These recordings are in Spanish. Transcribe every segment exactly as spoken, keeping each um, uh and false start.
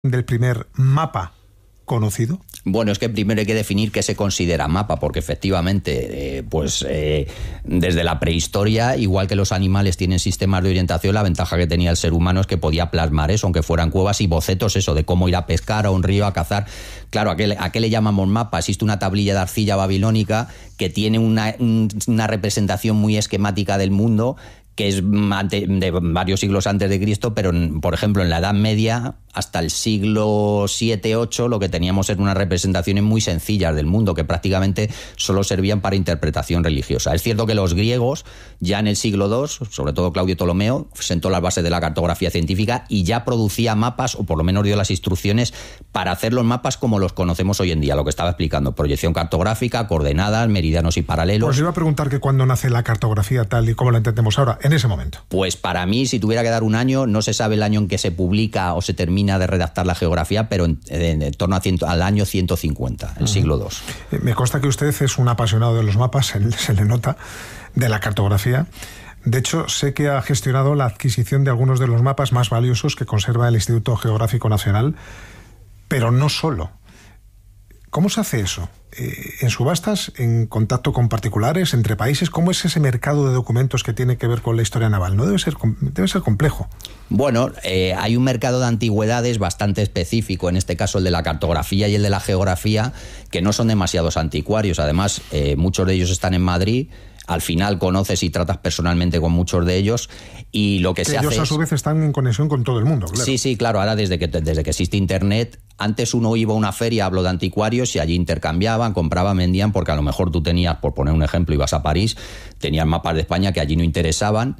del primer mapa conocido? Bueno, es que primero hay que definir qué se considera mapa, porque efectivamente, eh, pues eh, desde la prehistoria, igual que los animales tienen sistemas de orientación, la ventaja que tenía el ser humano es que podía plasmar eso, aunque fueran cuevas y bocetos, eso, de cómo ir a pescar a un río, a cazar. Claro, ¿a qué, a qué le llamamos mapa? Existe una tablilla de arcilla babilónica que tiene una, una representación muy esquemática del mundo, que es de varios siglos antes de Cristo, pero por ejemplo en la Edad Media hasta el siglo siete ocho lo que teníamos eran unas representaciones muy sencillas del mundo que prácticamente solo servían para interpretación religiosa. Es cierto que los griegos ya en el siglo dos, sobre todo Claudio Ptolomeo, sentó las bases de la cartografía científica y ya producía mapas, o por lo menos dio las instrucciones para hacer los mapas como los conocemos hoy en día, lo que estaba explicando, proyección cartográfica, coordenadas, meridianos y paralelos. Pues iba a preguntar que cuándo nace la cartografía tal y como la entendemos ahora, en ese momento. Pues para mí, si tuviera que dar un año, no se sabe el año en que se publica o se termina de redactar la geografía, pero en, en, en torno a ciento, al año ciento cincuenta, el uh-huh. siglo dos. Me consta que usted es un apasionado de los mapas, se, se le nota, de la cartografía. De hecho, sé que ha gestionado la adquisición de algunos de los mapas más valiosos que conserva el Instituto Geográfico Nacional, pero no solo. ¿Cómo se hace eso? Eh, ¿En subastas? ¿En contacto con particulares? ¿Entre países? ¿Cómo es ese mercado de documentos que tiene que ver con la historia naval? No debe ser, debe ser complejo. Bueno, eh, hay un mercado de antigüedades bastante específico, en este caso el de la cartografía y el de la geografía, que no son demasiados anticuarios. Además, eh, muchos de ellos están en Madrid. Al final conoces y tratas personalmente con muchos de ellos y lo que, que se ellos hace a es... su vez están en conexión con todo el mundo, claro. Sí, sí, claro. Ahora desde que, desde que existe Internet, antes uno iba a una feria, hablo de anticuarios, y allí intercambiaban, compraban, vendían, porque a lo mejor tú tenías, por poner un ejemplo, ibas a París, tenías mapas de España que allí no interesaban,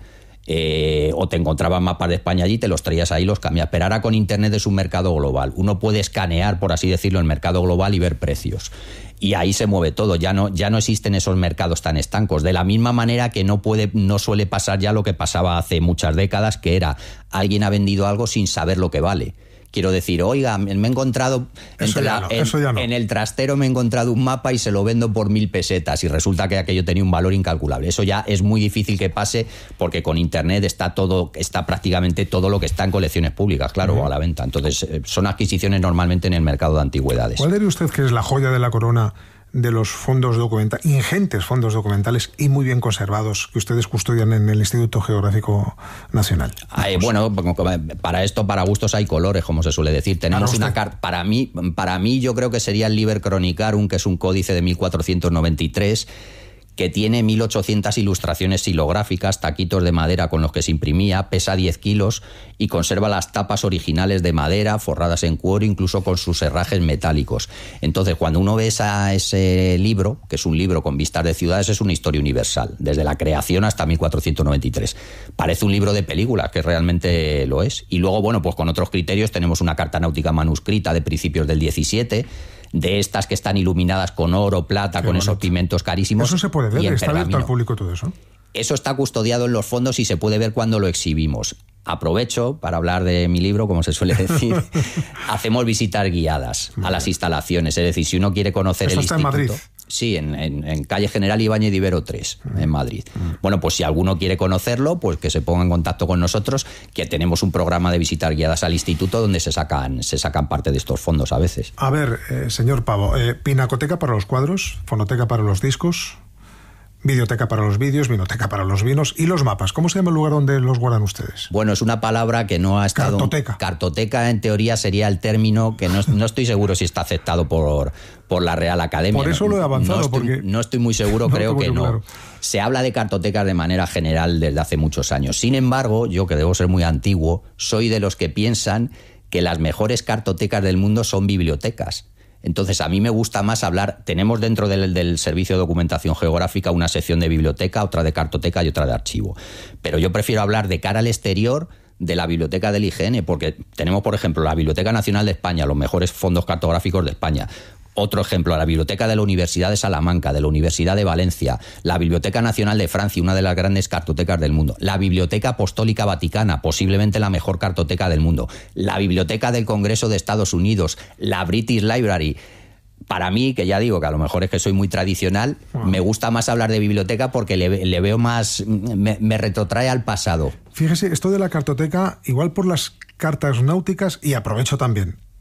Eh, o te encontraban mapas de España allí, te los traías ahí, los cambias. Pero ahora con Internet es un mercado global. Uno puede escanear, por así decirlo, el mercado global y ver precios. Y ahí se mueve todo. Ya no, ya no existen esos mercados tan estancos. De la misma manera que no puede, no suele pasar ya lo que pasaba hace muchas décadas, que era alguien ha vendido algo sin saber lo que vale. Quiero decir, oiga, me he encontrado eso ya no, en, eso ya no. en el trastero me he encontrado un mapa y se lo vendo por mil pesetas y resulta que aquello tenía un valor incalculable. Eso ya es muy difícil que pase porque con Internet está todo, está prácticamente todo lo que está en colecciones públicas, claro, uh-huh. a la venta. Entonces son adquisiciones normalmente en el mercado de antigüedades. ¿Cuál diría usted que es la joya de la corona de los fondos documentales, ingentes fondos documentales y muy bien conservados que ustedes custodian en el Instituto Geográfico Nacional? Ay, bueno, para esto, para gustos hay colores, como se suele decir. Tenemos una carta, para mí, para mí yo creo que sería el Liber Chronicarum, que es un códice de mil cuatrocientos noventa y tres, que tiene mil ochocientas ilustraciones silográficas, taquitos de madera con los que se imprimía, pesa diez kilos y conserva las tapas originales de madera, forradas en cuero, incluso con sus herrajes metálicos. Entonces, cuando uno ve esa, ese libro, que es un libro con vistas de ciudades, es una historia universal, desde la creación hasta mil cuatrocientos noventa y tres. Parece un libro de película, que realmente lo es. Y luego, bueno, pues con otros criterios tenemos una carta náutica manuscrita de principios del diecisiete, de estas que están iluminadas con oro, plata, Qué con bonito. Esos pigmentos carísimos. Eso se puede ver, está abierto al público todo eso. Eso está custodiado en los fondos y se puede ver cuando lo exhibimos. Aprovecho para hablar de mi libro, como se suele decir. Hacemos visitas guiadas a las instalaciones, es decir, si uno quiere conocer ¿Esto el está instituto... en Madrid? Sí, en, en, en calle General Ibáñez de Ibero tres, en Madrid. Bueno, pues si alguno quiere conocerlo, pues que se ponga en contacto con nosotros, que tenemos un programa de visitas guiadas al instituto donde se sacan, se sacan parte de estos fondos a veces. A ver, eh, señor Pavo, eh, pinacoteca para los cuadros, fonoteca para los discos, videoteca para los vídeos, vinoteca para los vinos y los mapas. ¿Cómo se llama el lugar donde los guardan ustedes? Bueno, es una palabra que no ha estado... Cartoteca. Cartoteca, en teoría, sería el término que no, no estoy seguro si está aceptado por, por la Real Academia. Por eso no, lo he avanzado, no estoy, porque... No estoy muy seguro, no, creo que no. Claro. Se habla de cartotecas de manera general desde hace muchos años. Sin embargo, yo, que debo ser muy antiguo, soy de los que piensan que las mejores cartotecas del mundo son bibliotecas. Entonces, a mí me gusta más hablar... Tenemos dentro del, del Servicio de Documentación Geográfica una sección de biblioteca, otra de cartoteca y otra de archivo. Pero yo prefiero hablar de cara al exterior de la biblioteca del I G N, porque tenemos, por ejemplo, la Biblioteca Nacional de España, los mejores fondos cartográficos de España. Otro ejemplo, la Biblioteca de la Universidad de Salamanca, de la Universidad de Valencia, la Biblioteca Nacional de Francia, una de las grandes cartotecas del mundo, la Biblioteca Apostólica Vaticana, posiblemente la mejor cartoteca del mundo, la Biblioteca del Congreso de Estados Unidos, la British Library. Para mí, que ya digo que a lo mejor es que soy muy tradicional, wow. me gusta más hablar de biblioteca porque le, le veo más, me, me retrotrae al pasado. Fíjese, esto de la cartoteca, igual por las cartas náuticas y aprovecho también